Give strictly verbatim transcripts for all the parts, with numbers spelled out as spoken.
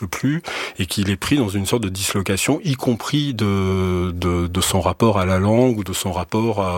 marche plus et qu'il est pris dans une sorte de dislocation, y compris de de, de son rapport à la langue ou de son rapport à,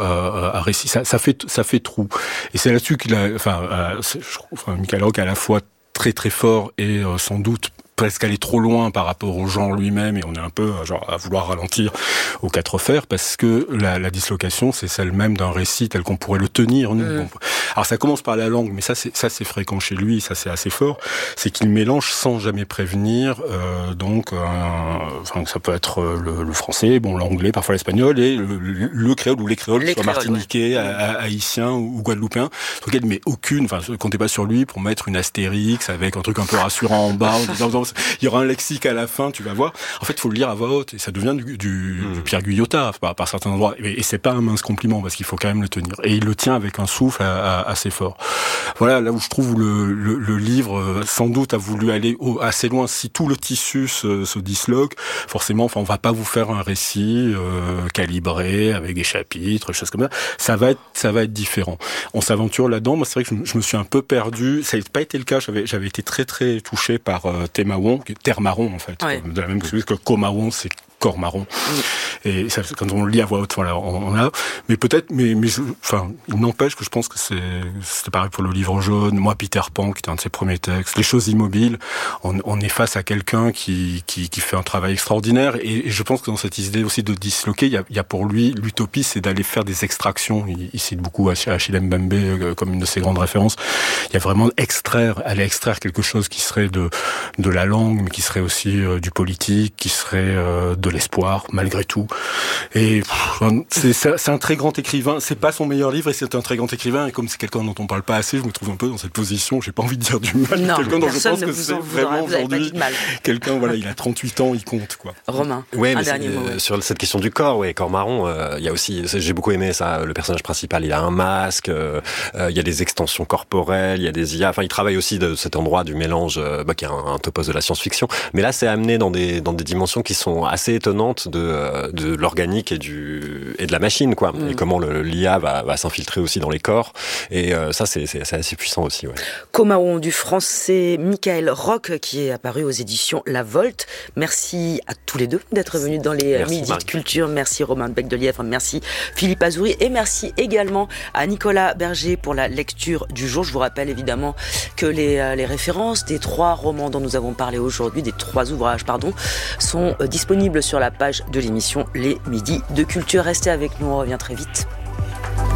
à, à, à récit. Ça, ça fait ça fait trou. Et c'est là-dessus qu'il a, enfin, euh, je trouve, enfin, Michael Rock à la fois très très fort et euh, sans doute presque aller trop loin par rapport au genre lui-même, et on est un peu genre à vouloir ralentir aux quatre fers, parce que la, la dislocation, c'est celle même d'un récit tel qu'on pourrait le tenir, nous. Mmh. Alors ça commence par la langue, mais ça c'est ça c'est fréquent chez lui, ça c'est assez fort, c'est qu'il mélange sans jamais prévenir, euh, donc, un, enfin ça peut être le, le français, bon l'anglais, parfois l'espagnol, et le, le, le créole ou les créoles, les soit créoles, martiniquais, ouais. haïtiens ou, ou guadeloupéens, sur lequel il met aucune, enfin comptez pas sur lui pour mettre une astérix avec un truc un peu rassurant en bas, en disant, il y aura un lexique à la fin, tu vas voir. En fait, il faut le lire à voix haute, et ça devient du, du, mmh. du Pierre Guyotat par, par certains endroits. Et, et c'est pas un mince compliment, parce qu'il faut quand même le tenir. Et il le tient avec un souffle à, à, assez fort. Voilà, là où je trouve le, le, le livre, sans doute, a voulu aller au, assez loin. Si tout le tissu se, se disloque, forcément, enfin, on va pas vous faire un récit euh, calibré avec des chapitres, des choses comme ça. Ça va être, ça va être différent. On s'aventure là-dedans. Moi, c'est vrai que je, je me suis un peu perdu. Ça n'a pas été le cas. J'avais, j'avais été très très touché par euh, Témaon, Terre marron en fait, ouais. De la même chose que Comaron, c'est corps marron. Oui. Et ça, quand on le lit à voix haute, voilà, on, on a. Mais peut-être, mais, mais je, enfin, il n'empêche que je pense que c'est, c'était pareil pour le livre jaune. Moi, Peter Pan, qui était un de ses premiers textes, Les choses immobiles. On, on est face à quelqu'un qui, qui, qui fait un travail extraordinaire. Et, et je pense que dans cette idée aussi de disloquer, il y a, il y a pour lui l'utopie, c'est d'aller faire des extractions. Il, il cite beaucoup Achille Mbembe euh, comme une de ses grandes références. Il y a vraiment extraire, aller extraire quelque chose qui serait de de la langue, mais qui serait aussi euh, du politique, qui serait euh, de l'espoir malgré tout. Et pff, c'est, c'est un très grand écrivain. C'est pas son meilleur livre, et c'est un très grand écrivain. Et comme c'est quelqu'un dont on parle pas assez, je me trouve un peu dans cette position. J'ai pas envie de dire du mal. Non, quelqu'un dont je pense que c'est vraiment aujourd'hui quelqu'un. Voilà, il a trente-huit ans, il compte quoi. Romain, ouais, un mais dernier mot. Ouais. Sur cette question du corps, ouais, corps marron. Il euh, y a aussi, j'ai beaucoup aimé ça. Le personnage principal, il a un masque. Il euh, euh, y a des extensions corporelles. Il y a des I A. Enfin, il travaille aussi de cet endroit du mélange, euh, bah, qui est un, un topos de la science-fiction. Mais là, c'est amené dans des dans des dimensions qui sont assez étonnantes de de l'organique et du et de la machine, quoi. Mm. Et comment le, l'I A va va s'infiltrer aussi dans les corps. Et euh, ça, c'est, c'est c'est assez puissant aussi. Ouais. Comaron du français Michael Rock, qui est apparu aux éditions La Volte. Merci à tous les deux d'être venus dans les merci, Midi Marie. de Culture. Merci Romain Bec-de-Lièvre, merci Philippe Azouri, et merci également à Nicolas Berger pour la lecture du jour. Je vous rappelle évidemment que les les références des trois romans dont nous avons parlé aujourd'hui, des trois ouvrages, pardon, sont disponibles sur la page de l'émission Les Midis de Culture. Restez avec nous, on revient très vite.